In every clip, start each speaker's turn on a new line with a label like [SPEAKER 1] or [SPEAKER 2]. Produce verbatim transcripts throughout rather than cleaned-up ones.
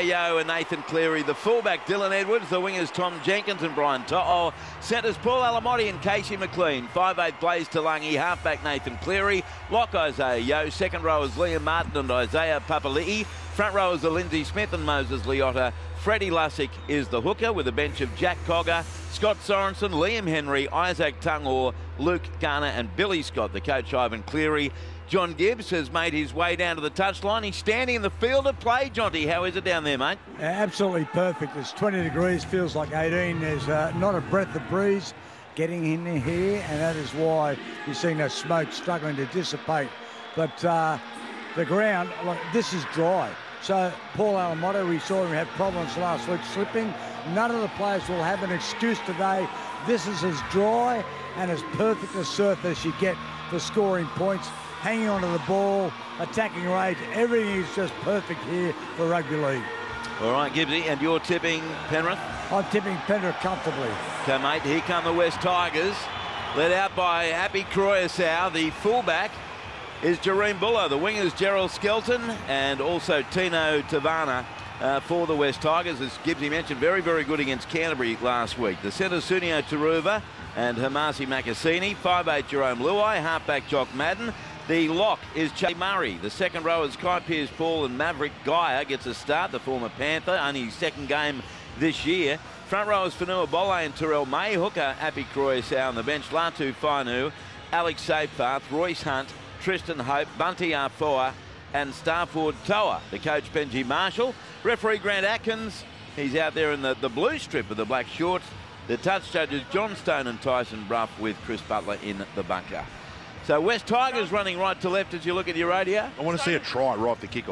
[SPEAKER 1] Yeo and Nathan Cleary. The fullback, Dylan Edwards. The wingers, Tom Jenkins and Brian To'o. Centres, Paul Alamotti and Casey McLean. five eight, Blaze Talangi. Halfback, Nathan Cleary. Lock, Isaiah Yeo. Second rowers, Liam Martin and Isaiah Papali'i. Front rowers are Lindsay Smith and Moses Leota. Freddie Lussick is the hooker with a bench of Jack Cogger, Scott Sorensen, Liam Henry, Isaac Tungor, Luke Garner and Billy Scott. The coach, Ivan Cleary. John Gibbs has made his way down to the touchline. He's standing in the field of play. Jonty, how is it down there, mate?
[SPEAKER 2] Absolutely perfect. It's twenty degrees, feels like eighteen. There's uh, not a breath of breeze getting in here, and that is why you're seeing that smoke struggling to dissipate. But uh, the ground, look, this is dry. So Paul Alamotti, we saw him have problems last week slipping. None of the players will have an excuse today. This is as dry and as perfect a surface you get for scoring points. Hanging onto the ball, attacking range, everything is just perfect here for rugby league.
[SPEAKER 1] All right, Gibbsy, and you're tipping Penrith?
[SPEAKER 2] I'm tipping Penrith comfortably.
[SPEAKER 1] Okay, mate, here come the West Tigers, led out by Happy Croyasau. The fullback is Jareem Buller. The wingers, Gerald Skelton and also Tino Tavana uh, for the West Tigers. As Gibbsy mentioned, very, very good against Canterbury last week. The centre, Sunio Taruva and Hamasi Makasini. five eight, Jerome Luai. Halfback, Jock Madden. The lock is Che Murray. The second row is Kai Pearce-Paul and Maverick Geyer gets a start, the former Panther, only his second game this year. Front row is Fanua Bole and Terrell May. Hooker, Happy Croyasau on the bench. Latu Fainu, Alex Safarth, Royce Hunt, Tristan Hope, Bunty Arfoa and Starford Toa. The coach, Benji Marshall. Referee, Grant Atkins. He's out there in the, the blue strip with the black shorts. The touch judges, John Stone and Tyson Bruff with Chris Butler in the bunker. So West Tigers running right to left as you look at your radio.
[SPEAKER 3] I want to see a try right off the kickoff.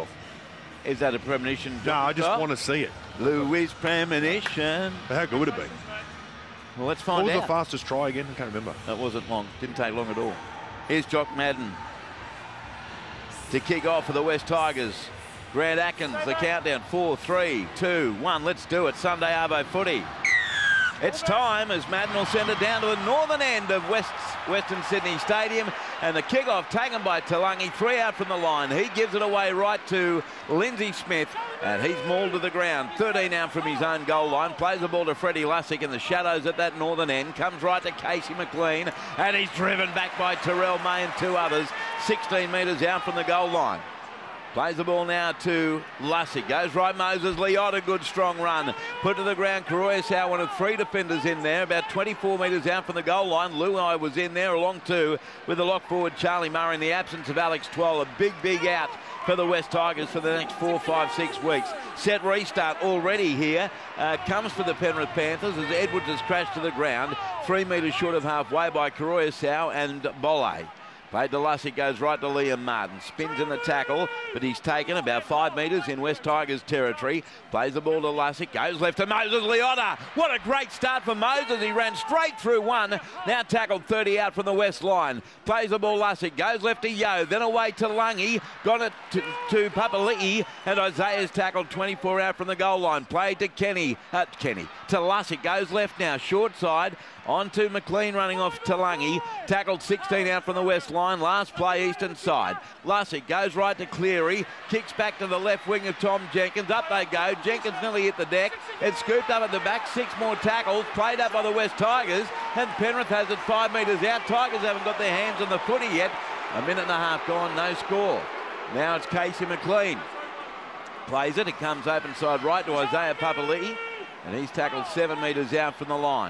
[SPEAKER 1] Is that a premonition?
[SPEAKER 3] No, I just want to see it.
[SPEAKER 1] Louis premonition.
[SPEAKER 3] How good would it be?
[SPEAKER 1] Well, let's find out.
[SPEAKER 3] What was the fastest try again? I can't remember.
[SPEAKER 1] That wasn't long. Didn't take long at all. Here's Jock Madden to kick off for the West Tigers. Grant Atkins, the countdown. Four, three, two, one. Let's do it. Sunday Arvo footy. It's time as Madden will send it down to the northern end of West, Western Sydney Stadium, and the kick-off taken by Talangi, three out from the line. He gives it away right to Lindsay Smith, and he's mauled to the ground. thirteen out from his own goal line, plays the ball to Freddie Lussick in the shadows at that northern end, comes right to Casey McLean, and he's driven back by Terrell May and two others, sixteen metres out from the goal line. Plays the ball now to Lussick. Goes right, Moses Leota, good strong run. Put to the ground, Croyasau, one of three defenders in there, about twenty-four metres out from the goal line. Luai was in there along too with the lock forward, Charlie Murray, in the absence of Alex Twell. A big, big out for the West Tigers for the next four, five, six weeks. Set restart already here. Uh, comes for the Penrith Panthers as Edwards has crashed to the ground. Three metres short of halfway by Croyasau and Bole. Played to Lussick, goes right to Liam Martin. Spins in the tackle, but he's taken about five metres in West Tigers territory. Plays the ball to Lussick, goes left to Moses Leota. What a great start for Moses. He ran straight through one. Now tackled thirty out from the west line. Plays the ball Lussick, goes left to Yeo, then away to Lungi. Got it to, to Papali'i, and Isaiah's tackled twenty-four out from the goal line. Played to Kenny, uh, Kenny, to Lussick, goes left now, short side. On to McLean running off Talangi. Tackled sixteen out from the west line. Last play eastern side. Lussick goes right to Cleary. Kicks back to the left wing of Tom Jenkins. Up they go. Jenkins nearly hit the deck. It's scooped up at the back. Six more tackles. Played up by the West Tigers. And Penrith has it five metres out. Tigers haven't got their hands on the footy yet. A minute and a half gone. No score. Now it's Casey McLean. Plays it. It comes open side right to Isaiah Papali'i. And he's tackled seven metres out from the line.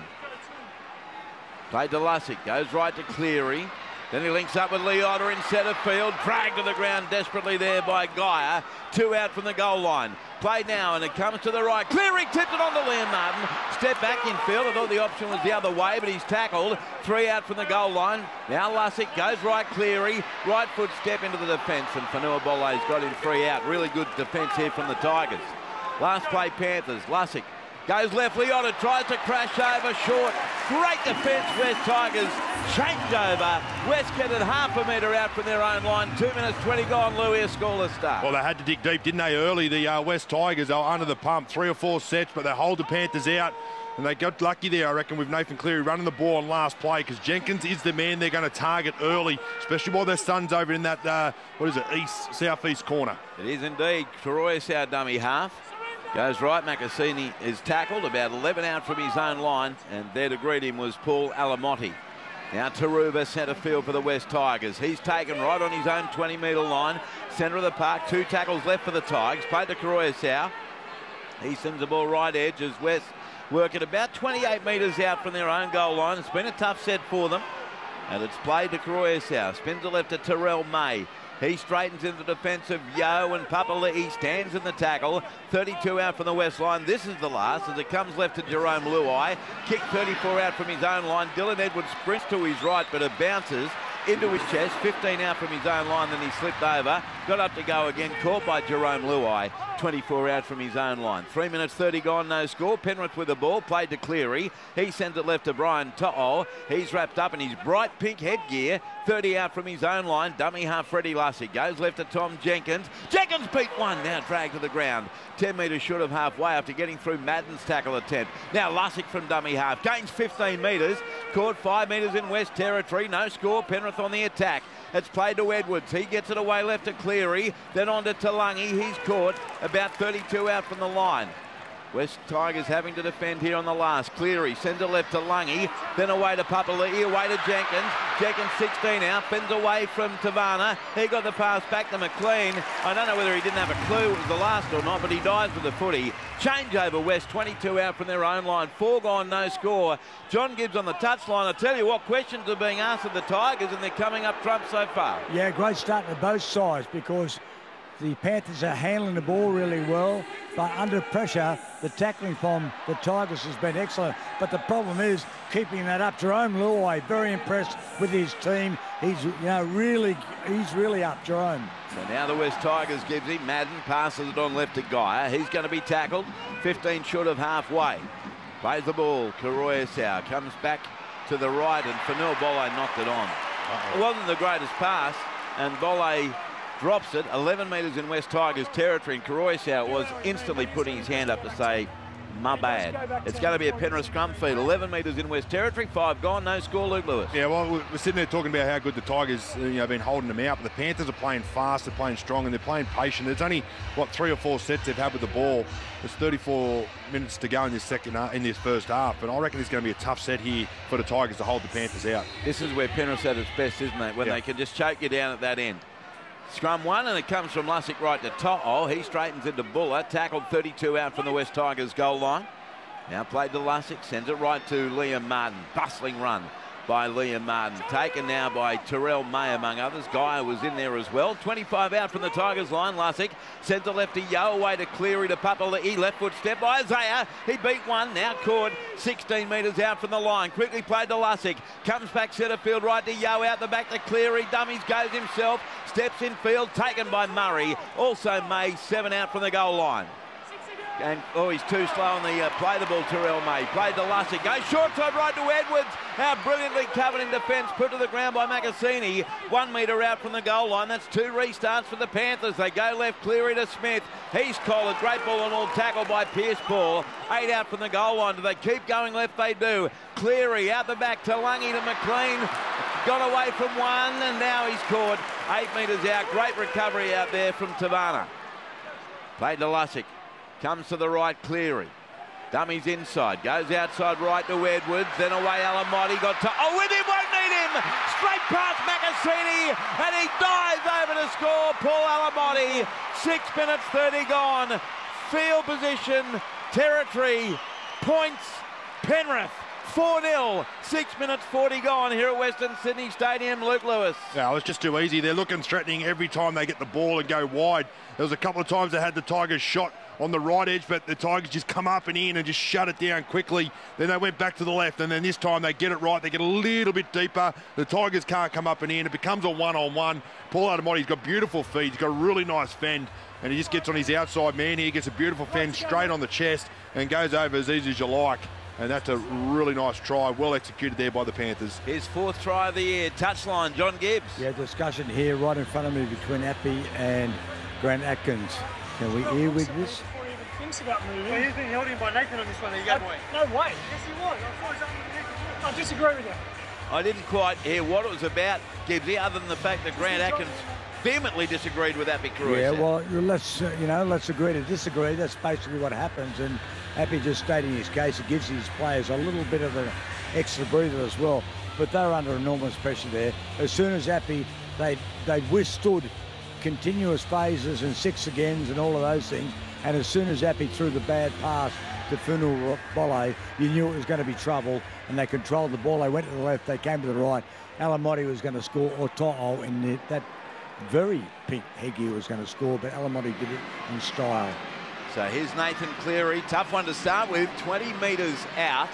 [SPEAKER 1] Played to Lussick, goes right to Cleary. Then he links up with Leota in centre field. Dragged to the ground desperately there by Geyer. Two out from the goal line. Played now and it comes to the right. Cleary tipped it on to Liam Martin. Step back in field. I thought the option was the other way, but he's tackled. Three out from the goal line. Now Lussick goes right, Cleary. Right foot step into the defence, and Fanua Bole's got him three out. Really good defence here from the Tigers. Last play Panthers. Lussick goes left, Leota tries to crash over short. Great defence, West Tigers. Change over. West get it half a metre out from their own line. Two minutes twenty gone, Louis, a scoreless start.
[SPEAKER 3] Well, they had to dig deep, didn't they, early? The uh, West Tigers, they were under the pump. Three or four sets, but they hold the Panthers out. And they got lucky there, I reckon, with Nathan Cleary running the ball on last play, because Jenkins is the man they're going to target early, especially while their son's over in that, uh, what is it, east, southeast corner.
[SPEAKER 1] It is indeed. Croyasau dummy half. Goes right. Macassini is tackled about eleven out from his own line, and there to greet him was Paul Alamotti. Now Taruva, centre field for the West Tigers. He's taken right on his own twenty metre line. Centre of the park, two tackles left for the Tigers. Played to Karoyasau. He sends the ball right edge as West work at about twenty-eight metres out from their own goal line. It's been a tough set for them. And it's played to Karoyasau. Spins it left to Terrell May. He straightens into the defence of Yo and Papali'i stands in the tackle. thirty-two out from the West line. This is the last as it comes left to Jerome Luai. Kick thirty-four out from his own line. Dylan Edwards sprints to his right, but it bounces into his chest. fifteen out from his own line, then he slipped over. Got up to go again, caught by Jerome Luai. twenty-four out from his own line. three minutes thirty gone, no score. Penrith with the ball, played to Cleary. He sends it left to Brian To'o. He's wrapped up in his bright pink headgear. thirty out from his own line. Dummy half Freddie Lussick goes left to Tom Jenkins. Jenkins beat one, now dragged to the ground. ten metres short of halfway after getting through Madden's tackle attempt. Now Lussick from dummy half. Gains fifteen metres. Caught five metres in West Territory. No score. Penrith on the attack. It's played to Edwards. He gets it away left to Cleary. Then on to Talangi. He's caught about thirty-two out from the line. West Tigers having to defend here on the last. Cleary sends it left to Lungy. Then away to Papali'i. Away to Jenkins. Jenkins sixteen out. Bends away from Tavana. He got the pass back to McLean. I don't know whether he didn't have a clue it was the last or not, but he dies with the footy. Change over West. twenty-two out from their own line. Four gone, no score. John Gibbs on the touchline. I tell you what, questions are being asked of the Tigers, and they're coming up trump so far.
[SPEAKER 2] Yeah, great start to both sides because the Panthers are handling the ball really well, but under pressure, the tackling from the Tigers has been excellent. But the problem is keeping that up. Jerome Luai, very impressed with his team. He's, you know, really, he's really up, Jerome.
[SPEAKER 1] So now the West Tigers gives him. Madden passes it on left to Geyer. He's going to be tackled. fifteen short of halfway. Plays the ball. Karoyasau comes back to the right, and Fanil Bolle knocked it on. Uh-oh. It wasn't the greatest pass, and Bolle drops it. eleven metres in West Tigers territory, and Karoyasau was instantly putting his hand up to say, my bad. It's going to be a Penrith scrum feed. eleven metres in West Territory, five gone, no score, Luke Lewis.
[SPEAKER 3] Yeah, well, we're sitting there talking about how good the Tigers, you know, been holding them out, but the Panthers are playing fast, they're playing strong, and they're playing patient. There's only, what, three or four sets they've had with the ball. There's thirty-four minutes to go in this second, in this first half, and I reckon it's going to be a tough set here for the Tigers to hold the Panthers out.
[SPEAKER 1] This is where Penrith's at its best, isn't it? When yeah. they can just choke you down at that end. Scrum one, and it comes from Lussick right to To'o. He straightens into Buller, tackled thirty-two out from the West Tigers goal line. Now played to Lussick, sends it right to Liam Martin. Bustling run by Liam Martin. Taken now by Terrell May, among others. Geyer was in there as well. twenty-five out from the Tigers line. Lussick sends it left to Yo, away to Cleary to Papali'i. Left foot step by Isaiah. He beat one, now caught sixteen metres out from the line. Quickly played to Lussick. Comes back centre field right to Yo, out the back to Cleary. Dummies, goes himself. Steps in field, taken by Murray. Also May, seven out from the goal line. And, oh, he's too slow on the uh, play the ball, Terrell May. Played to Lussick. Goes short side right to Edwards. Now brilliantly covered in defence. Put to the ground by Macassini. One metre out from the goal line. That's two restarts for the Panthers. They go left, Cleary to Smith. He's collared. Great ball and all tackle by Pierce Paul. Eight out from the goal line. Do they keep going left? They do. Cleary out the back to Lungy to McLean. Got away from one, and now he's caught. Eight metres out. Great recovery out there from Tavana. Played to Lussick. Comes to the right, Cleary. Dummies inside. Goes outside right to Edwards. Then away Alamotti. Got to... Oh, with him, won't need him! Straight past Macassini. And he dives over to score. Paul Alamotti. Six minutes thirty gone. Field position. Territory. Points. Penrith. four nil. Six minutes forty gone here at Western Sydney Stadium. Luke Lewis.
[SPEAKER 3] Yeah, it's just too easy. They're looking threatening every time they get the ball and go wide. There was a couple of times they had the Tigers shot on the right edge, but the Tigers just come up and in and just shut it down quickly. Then they went back to the left, and then this time they get it right. They get a little bit deeper. The Tigers can't come up and in. It becomes a one-on-one. Paul Alamotti's got beautiful feet. He's got a really nice fend, and he just gets on his outside man here, gets a beautiful fend straight on the chest and goes over as easy as you like. And that's a really nice try, well executed there by the Panthers.
[SPEAKER 1] His fourth try of the year, touchline, John Gibbs.
[SPEAKER 2] Yeah, discussion here right in front of me between Appy and Grant Atkins. Can we hear with this?
[SPEAKER 4] Thinks about moving.
[SPEAKER 5] Well, he's been held in by Nathan on this one. There you go, boy.
[SPEAKER 4] No way.
[SPEAKER 5] Yes, he was. I thought he was up in the
[SPEAKER 4] I disagree with you.
[SPEAKER 1] I didn't quite hear what it was about, Gibbsy, other than the fact that Grant Atkins vehemently disagreed with Appy Caroyce.
[SPEAKER 2] Yeah, well, let's uh, you know, let's agree to disagree. That's basically what happens. And Appy just stating his case, it gives his players a little bit of an extra breather as well. But they're under enormous pressure there. As soon as Appy, they they withstood continuous phases and six agains and all of those things. And as soon as Appy threw the bad pass to Funal Bolle, you knew it was going to be trouble. And they controlled the ball. They went to the left. They came to the right. Alamotti was going to score, or To'o in the, that very pink Heggie was going to score, but Alamotti did it in style.
[SPEAKER 1] So here's Nathan Cleary. Tough one to start with. twenty metres out.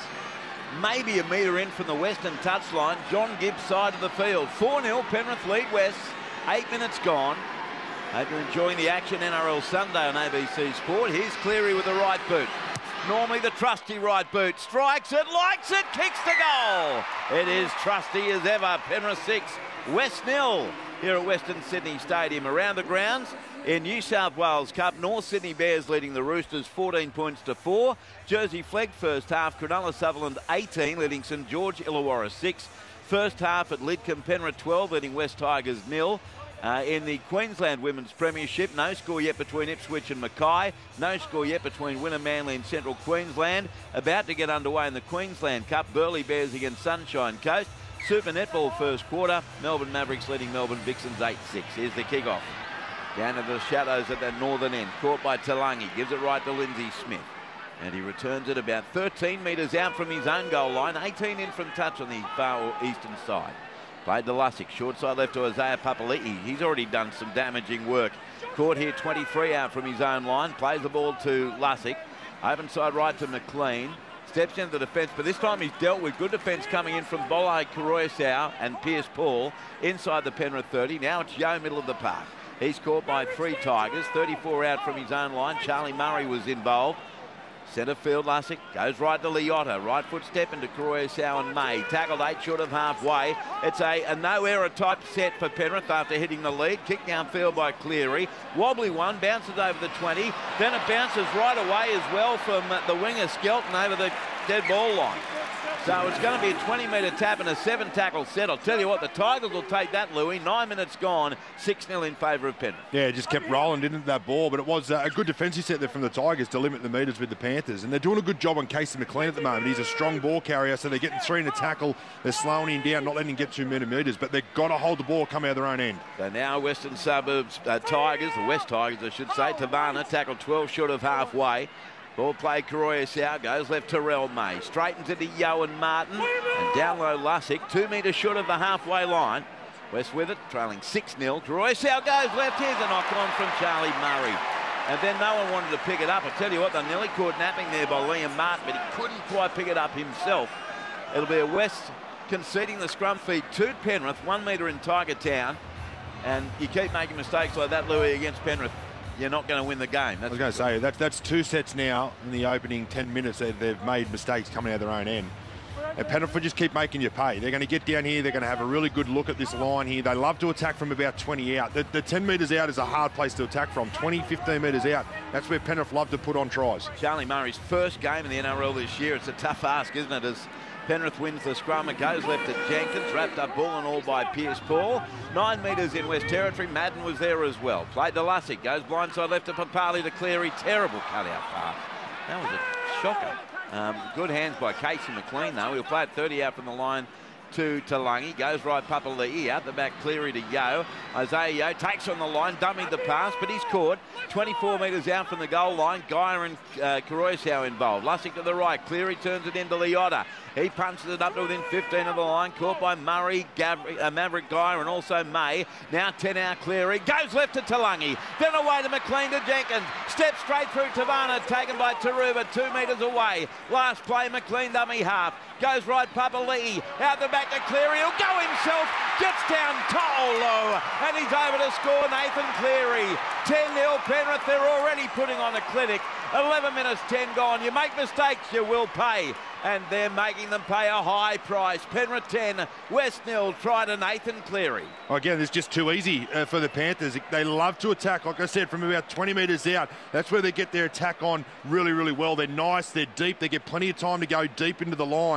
[SPEAKER 1] Maybe a metre in from the western touchline. John Gibbs side of the field. four nil, Penrith lead West. Eight minutes gone. Hope you're enjoying the action. N R L Sunday on A B C Sport. Here's Cleary with the right boot. Normally the trusty right boot. Strikes it, likes it, kicks the goal. It is trusty as ever. Penrith six, West nil here at Western Sydney Stadium. Around the grounds in New South Wales Cup, North Sydney Bears leading the Roosters fourteen points to four. Jersey Flegg first half, Cronulla Sutherland eighteen, leading St George Illawarra six. First half at Lidcombe, Penrith twelve, leading West Tigers nil. Uh, in the Queensland Women's Premiership, no score yet between Ipswich and Mackay. No score yet between Winner Manly and Central Queensland. About to get underway in the Queensland Cup, Burleigh Bears against Sunshine Coast. Super Netball first quarter, Melbourne Mavericks leading Melbourne Vixens eight six. Here's the kick-off. Down to the shadows at the northern end. Caught by Talangi. Gives it right to Lindsay Smith. And he returns it about thirteen metres out from his own goal line. eighteen in from touch on the far eastern side. Played to Lussick. Short side left to Isaiah Papali'i. He's already done some damaging work. Caught here twenty-three out from his own line. Plays the ball to Lussick. Open side right to McLean. Steps into the defence, but this time he's dealt with good defence coming in from Bolle, Caroyce and Pierce Paul inside the Penrith thirty. Now it's Yeo, middle of the park. He's caught by three Tigers. thirty-four out from his own line. Charlie Murray was involved. Centre field, Lussick goes right to Liotta. Right foot step into Caroyce and May. Tackled eight short of halfway. It's a, a no-error type set for Penrith after hitting the lead. Kicked downfield by Cleary. Wobbly one, bounces over the twenty. Then it bounces right away as well from the winger Skelton over the dead ball line. So it's going to be a twenty metre tap and a seven tackle set. I'll tell you what, the Tigers will take that, Louis. Nine minutes gone, six nil in favour of Penrith.
[SPEAKER 3] Yeah, it just kept rolling, didn't it, that ball? But it was uh, a good defensive set there from the Tigers to limit the metres with the Panthers. And they're doing a good job on Casey McLean at the moment. He's a strong ball carrier, so they're getting three in the tackle. They're slowing him down, not letting him get two metres. But they've got to hold the ball, come out of their own end.
[SPEAKER 1] So now Western Suburbs uh, Tigers, the West Tigers, I should say. Tavana tackled twelve short of halfway. Ball play, Caroyce out, goes left to Terrell May. Straightens it to Yeo and Martin. And down low Lussick, two metres short of the halfway line. West with it, trailing six nil. Caroyce out goes left. Here's a knock on from Charlie Murray. And then no one wanted to pick it up. I tell you what, they nearly caught napping there by Liam Martin, but he couldn't quite pick it up himself. It'll be a West conceding the scrum feed to Penrith, one metre in Tiger Town. And you keep making mistakes like that, Louis, against Penrith, you're not going to win the game. That's
[SPEAKER 3] I was going to say, that's, that's two sets now in the opening ten minutes. They, they've made mistakes coming out of their own end. And Penrith will just keep making you pay. They're going to get down here. They're going to have a really good look at this line here. They love to attack from about twenty out. The, the ten metres out is a hard place to attack from. twenty, fifteen metres out. That's where Penrith love to put on tries.
[SPEAKER 1] Charlie Murray's first game in the N R L this year. It's a tough ask, isn't it, as Penrith wins the scrum. It goes left to Jenkins, wrapped up ball and all by Pierce Paul. Nine metres in West Territory. Madden was there as well. Played to Lussick, goes blindside left to Papali to Cleary. Terrible cutout pass. That was a shocker. Um, good hands by Casey McLean, though. He'll play it thirty out from the line to Talangi. Goes right Papali'i out the back, Cleary to Yeo. Isaiah Yeo takes on the line, dummied the pass, but he's caught. twenty-four metres out from the goal line. Geyer and uh, Caroyce involved. Lussick to the right. Cleary turns it into Liotta. He punches it up to within fifteen of the line. Caught by Murray, Gabri uh, Maverick Geyer and also May. Now ten out Cleary. Goes left to Talangi. Then away to McLean to Jenkins. Steps straight through Tavana. Taken by Taruba. Two metres away. Last play, McLean dummy half. Goes right Papali'i. Out the back to Cleary. He'll go himself. Gets down Tolo. And he's over to score Nathan Cleary. ten nil Penrith. They're already putting on a clinic. eleven minutes, ten gone. You make mistakes, you will pay. And they're making them pay a high price. Penrith ten, West nil. Try to Nathan Cleary.
[SPEAKER 3] Oh, again, it's just too easy uh, for the Panthers. They love to attack, like I said, from about twenty metres out. That's where they get their attack on really, really well. They're nice, they're deep. They get plenty of time to go deep into the line.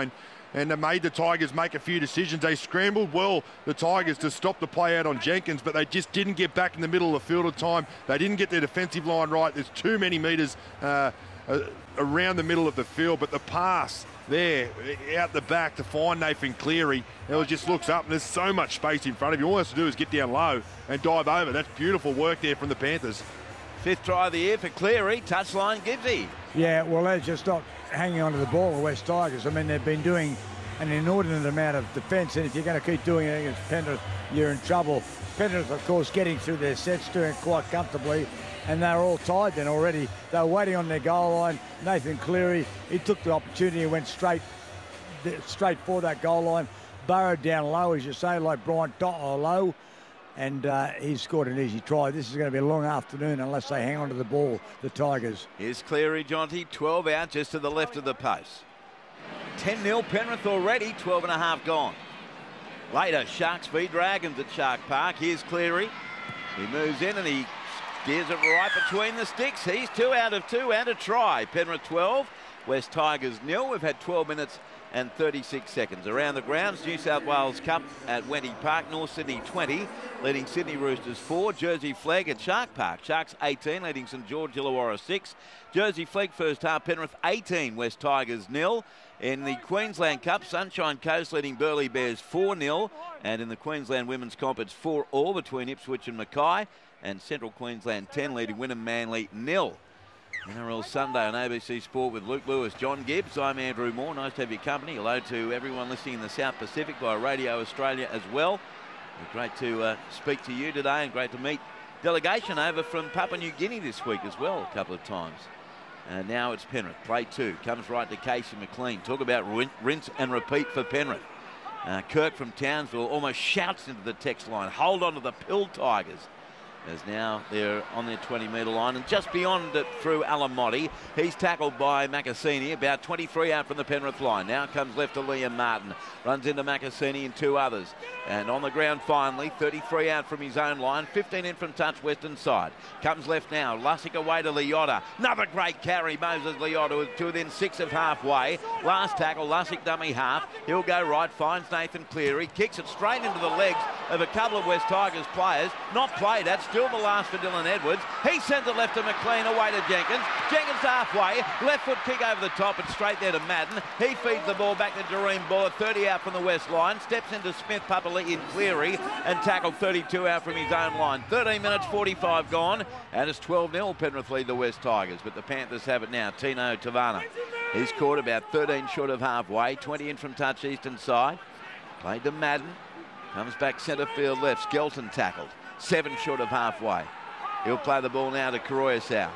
[SPEAKER 3] and they made the Tigers make a few decisions. They scrambled well, the Tigers, to stop the play out on Jenkins, but they just didn't get back in the middle of the field at time. They didn't get their defensive line right. There's too many metres uh, uh, around the middle of the field, but the pass there out the back to find Nathan Cleary, it just looks up and there's so much space in front of you. All he has to do is get down low and dive over. That's beautiful work there from the Panthers.
[SPEAKER 1] Fifth try of the year for Cleary. Touchline Gibbsy.
[SPEAKER 2] Yeah, well, they're just not hanging on to the ball, the West Tigers. I mean, they've been doing an inordinate amount of defence, and if you're going to keep doing it against Penrith, you're in trouble. Penrith, of course, getting through their sets, doing it quite comfortably, and they're all tied then already. They were waiting on their goal line. Nathan Cleary, he took the opportunity and went straight straight for that goal line, burrowed down low, as you say, like Brian To'o low, and uh, he scored an easy try. This is going to be a long afternoon unless they hang on to the ball, the Tigers.
[SPEAKER 1] Here's Cleary, Jonty, twelve out just to the left of the post. ten nil Penrith already, twelve and a half gone. Later, Sharks v Dragons at Shark Park. Here's Cleary. He moves in and he steers it right between the sticks. He's two out of two and a try. Penrith twelve, West Tigers nil. We've had twelve minutes and thirty-six seconds. Around the grounds, New South Wales Cup at Wenty Park, North Sydney twenty, leading Sydney Roosters four. Jersey Flag at Shark Park. Sharks eighteen, leading St George Illawarra six. Jersey Flag first half, Penrith eighteen, West Tigers nil. In the Queensland Cup, Sunshine Coast leading Burleigh Bears four nil. And in the Queensland Women's Comp, it's four all between Ipswich and Mackay. And Central Queensland ten leading Wynnum Manly nil. N R L Sunday on A B C Sport with Luke Lewis, John Gibbs. I'm Andrew Moore. Nice to have your company. Hello to everyone listening in the South Pacific by Radio Australia as well. Great to uh, speak to you today, and great to meet delegation over from Papua New Guinea this week as well a couple of times. And now it's Penrith. Play two. Comes right to Casey McLean. Talk about rinse and repeat for Penrith. Uh, Kirk from Townsville almost shouts into the text line, hold on to the Pill Tigers. As now they're on their twenty metre line, and just beyond it through Alamotti. He's tackled by Macassini, about twenty-three out from the Penrith line. Now comes left to Liam Martin. Runs into Macassini and two others. And on the ground finally, thirty-three out from his own line, fifteen in from touch western side. Comes left now, Lussick away to Liotta. Another great carry, Moses Liotta to within six of halfway. Last tackle, Lussick dummy half. He'll go right, finds Nathan Cleary, kicks it straight into the legs of a couple of West Tigers players. Not played at, still the last for Dylan Edwards. He sends it left to McLean, away to Jenkins. Jenkins halfway, left foot kick over the top and straight there to Madden. He feeds the ball back to Jareem Buller, thirty out from the west line. Steps into Smith, Papali'i and Cleary, and tackled thirty-two out from his own line. thirteen minutes forty-five gone, and it's twelve nil. Penrith lead the West Tigers, but the Panthers have it now. Tino Tavana. He's caught about thirteen short of halfway, twenty in from touch eastern side. Played to Madden. Comes back centre field left. Skelton tackled. Seven short of halfway. He'll play the ball now to Karoyasau.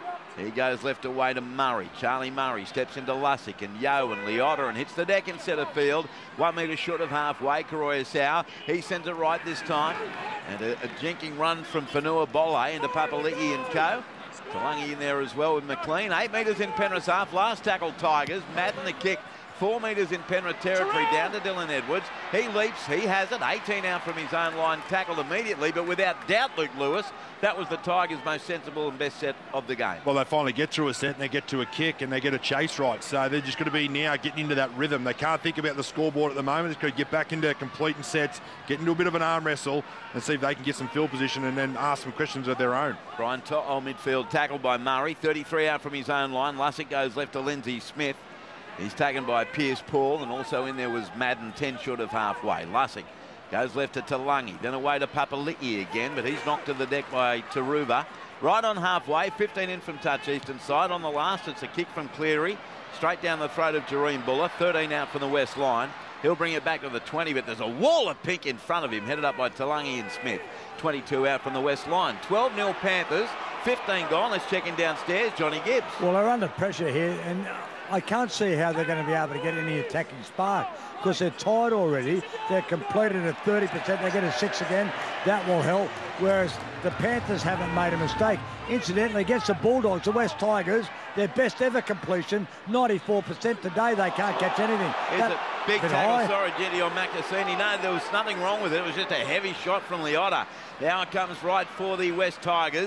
[SPEAKER 1] He goes left away to Murray. Charlie Murray steps into Lussick and Yo and Liotta and hits the deck in centre field. One metre short of halfway. Karoyasau. He sends it right this time. And a, a jinking run from Fanua Bole into Papali'i and co. Talangi in there as well with McLean. Eight metres in Penrith's half. Last tackle Tigers. Madden the kick. Four metres in Penrith territory down to Dylan Edwards. He leaps, he has it. eighteen out from his own line, tackled immediately, but without doubt, Luke Lewis, that was the Tigers' most sensible and best set of the game.
[SPEAKER 3] Well, they finally get through a set and they get to a kick and they get a chase right. So they're just going to be now getting into that rhythm. They can't think about the scoreboard at the moment. They've got to get back into completing sets, get into a bit of an arm wrestle and see if they can get some field position and then ask some questions of their own.
[SPEAKER 1] Brian To'o midfield, tackled by Murray. thirty-three out from his own line. Lussick goes left to Lindsay Smith. He's taken by Pierce Paul, and also in there was Madden, ten short of halfway. Lussick goes left to Talangi, then away to Papali'i again, but he's knocked to the deck by Taruva. Right on halfway, fifteen in from touch eastern side. On the last, it's a kick from Cleary, straight down the throat of Jareem Buller. thirteen out from the west line. He'll bring it back to the twenty, but there's a wall of pink in front of him, headed up by Talangi and Smith. twenty-two out from the west line. twelve nil Panthers, fifteen gone. Let's check in downstairs, Johnny Gibbs.
[SPEAKER 2] Well, they're under pressure here, and I can't see how they're going to be able to get any attacking spark because they're tired already. They're completed at thirty percent. They get a six again. That will help. Whereas the Panthers haven't made a mistake. Incidentally, against the Bulldogs, the West Tigers, their best ever completion, ninety-four percent today. They can't catch anything.
[SPEAKER 1] Is
[SPEAKER 2] that,
[SPEAKER 1] it big
[SPEAKER 2] bit
[SPEAKER 1] tackle,
[SPEAKER 2] high.
[SPEAKER 1] sorry, Jetty, on Macassini? No, there was nothing wrong with it. It was just a heavy shot from Liotta. Now it comes right for the West Tigers.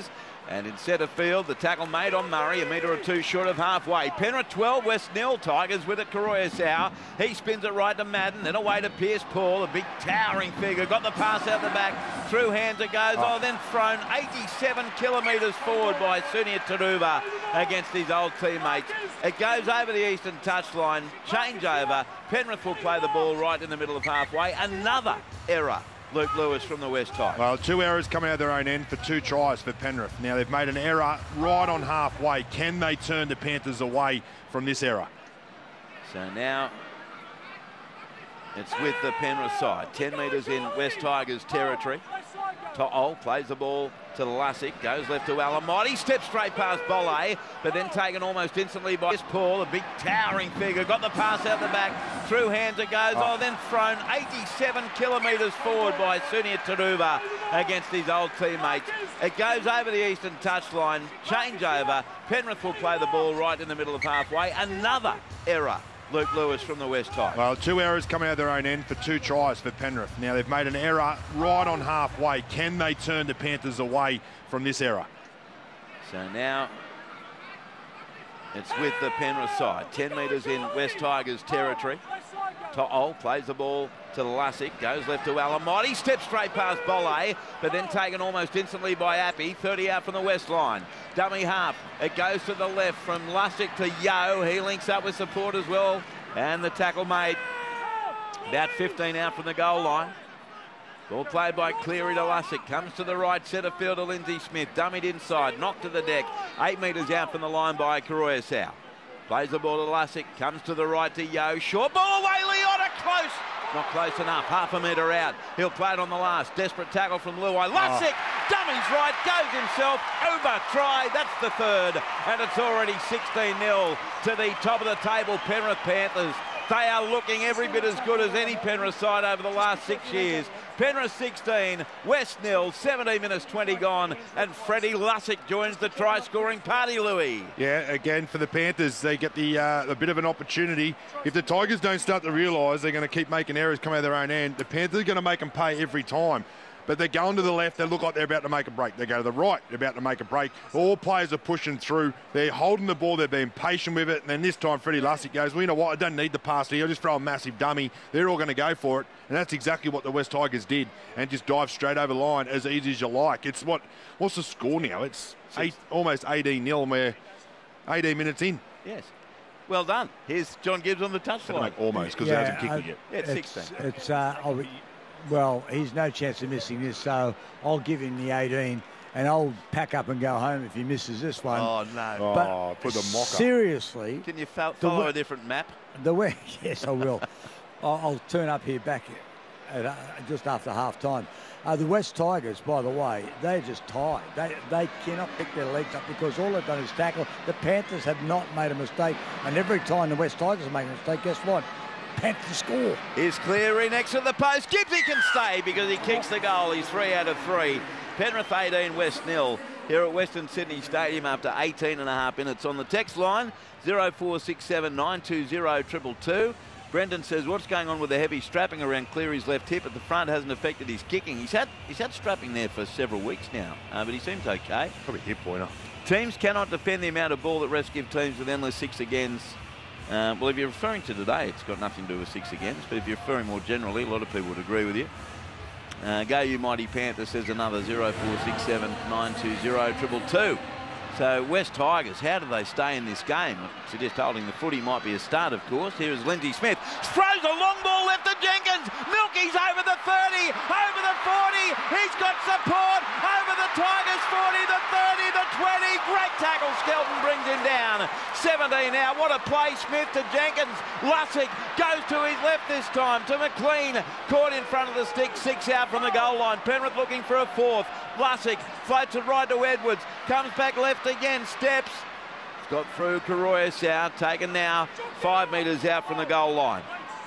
[SPEAKER 1] And in centre field, the tackle made on Murray, a metre or two short of halfway. Penrith twelve, West nil. Tigers with it, Koroyasau. He spins it right to Madden, then away to Pierce Paul, a big towering figure. Got the pass out the back, through hands it goes. Oh, then thrown eighty-seven kilometres forward by Sunia Taruva against his old teammates. It goes over the eastern touchline, change over. Penrith will play the ball right in the middle of halfway. Another error. Luke Lewis from the West Tigers.
[SPEAKER 3] Well, two errors coming out of their own end for two tries for Penrith. Now, they've made an error right on halfway. Can they turn the Panthers away from this error?
[SPEAKER 1] So now it's with the Penrith side. ten metres in West Tigers territory. To'o plays the ball to Lussick, goes left to Alamotti, steps straight past Bolle, but then taken almost instantly by Paul, a big towering figure. Got the pass out the back, through hands it goes. Oh, oh then thrown eighty-seven kilometres forward by Sunia Taruva against his old teammates. It goes over the eastern touchline, change over. Penrith will play the ball right in the middle of halfway. Another error. Luke Lewis from the West Tigers.
[SPEAKER 3] Well, two errors coming out of their own end for two tries for Penrith. Now, they've made an error right on halfway. Can they turn the Panthers away from this error?
[SPEAKER 1] So now it's with the Penrith side. ten metres in West Tigers territory. To'o plays the ball to Lussick, goes left to Alamotti, steps straight past Bolle, but then taken almost instantly by Appy, thirty out from the west line. Dummy half, it goes to the left from Lussick to Yo. He links up with support as well, and the tackle made. About fifteen out from the goal line. Ball played by Cleary to Lussick, comes to the right centre field to Lindsay Smith, dummied inside, knocked to the deck, eight metres out from the line by Koroyasau. Plays the ball to Lussick, comes to the right to Yo. Short ball away, Leota, close. Not close enough, half a metre out. He'll play it on the last. Desperate tackle from Luai. Lussick, oh. dummies right, goes himself, over, try, that's the third. And it's already sixteen nil to the top of the table, Penrith Panthers. They are looking every bit as good as any Penrith side over the last six years. Penrith sixteen, West nil, seventeen minutes twenty gone, and Freddie Lussick joins the try-scoring party, Louis.
[SPEAKER 3] Yeah, again, for the Panthers, they get the uh, a bit of an opportunity. If the Tigers don't start to realise they're going to keep making errors come out of their own end, the Panthers are going to make them pay every time. But they're going to the left, they look like they're about to make a break. They go to the right, they're about to make a break. All players are pushing through. They're holding the ball, they're being patient with it. And then this time, Freddie Lussick goes, well, you know what, I don't need the pass here. I'll just throw a massive dummy. They're all going to go for it. And that's exactly what the West Tigers did. And just dive straight over the line as easy as you like. It's what, what's the score now? It's eight, almost eighteen nil, and we're eighteen minutes in.
[SPEAKER 1] Yes. Well done. Here's John Gibbs on the touchline.
[SPEAKER 3] Almost, because
[SPEAKER 2] yeah,
[SPEAKER 3] they hasn't kicked
[SPEAKER 2] uh,
[SPEAKER 3] it yet.
[SPEAKER 1] Yeah, it's, it's sixteen.
[SPEAKER 2] It's, uh, I'll be, well, he's no chance of missing this, so I'll give him the eighteen, and I'll pack up and go home if he misses this one.
[SPEAKER 1] Oh, no.
[SPEAKER 2] But
[SPEAKER 3] oh, put the mocker.
[SPEAKER 2] Seriously.
[SPEAKER 1] Can you fo follow a different map?
[SPEAKER 2] The way, yes, I will. I'll, I'll turn up here back at, uh, just after half time. Uh, the West Tigers, by the way, they're just tired. They, they cannot pick their legs up because all they've done is tackle. The Panthers have not made a mistake, and every time the West Tigers make a mistake, guess what? Panthers score.
[SPEAKER 1] Here's Cleary next to the post. Gibbsy can stay because he kicks the goal. He's three out of three. Penrith eighteen, West nil here at Western Sydney Stadium after eighteen and a half minutes. On the text line, zero four six seven nine two zero two two two. Brendan says, what's going on with the heavy strapping around Cleary's left hip at the front hasn't affected his kicking. He's had he's had strapping there for several weeks now, uh, but he seems okay.
[SPEAKER 3] Probably hip pointer. Teams
[SPEAKER 1] cannot defend the amount of ball that refs give teams with endless six against. Uh, well, if you're referring to today, it's got nothing to do with six against, but if you're referring more generally, a lot of people would agree with you. Uh, Go You Mighty Panther says another zero four six seven nine two zero two two two. So West Tigers, how do they stay in this game? I suggest holding the footy might be a start, of course. Here is Lindsay Smith. Throws a long ball left to Jenkins. Milky's over the thirty, over the forty. He's got support over the Tigers forty, the thirty, the twenty. Great tackle. Skelton brings him down. seventeen out. What a play. Smith to Jenkins. Lussick goes to his left this time to McLean. Caught in front of the stick. Six out from the goal line. Penrith looking for a fourth. Lussick floats it right to Edwards. Comes back left again. Steps. It's got through Koroyasau. Taken now five metres out from the goal line.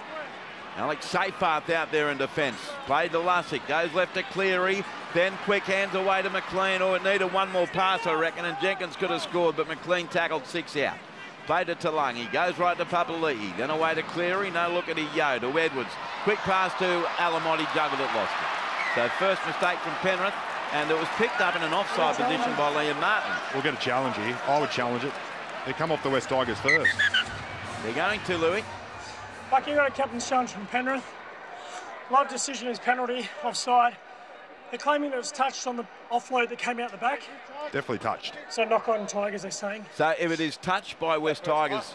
[SPEAKER 1] Alex Seyfarth out there in defence. Played to Lussick. Goes left to Cleary. Then quick hands away to McLean. Oh, it needed one more pass, I reckon, and Jenkins could have scored, but McLean tackled six out. Played to Talangi. Goes right to Papali'i. Then away to Cleary. No look at Yo to Edwards. Quick pass to Alamotti. Juggled it, lost it. So first mistake from Penrith. and it was picked up in an offside position by Liam Martin.
[SPEAKER 3] We'll get a challenge here. I would challenge it. They come off the West Tigers first.
[SPEAKER 1] They're going to, Louis.
[SPEAKER 5] Bucky, you got a captain's challenge from Penrith. Love decision is penalty, offside. They're claiming it was touched on the offload that came out the back.
[SPEAKER 3] Definitely touched.
[SPEAKER 5] So knock on Tigers, they're saying.
[SPEAKER 1] So if it is touched by West Tigers,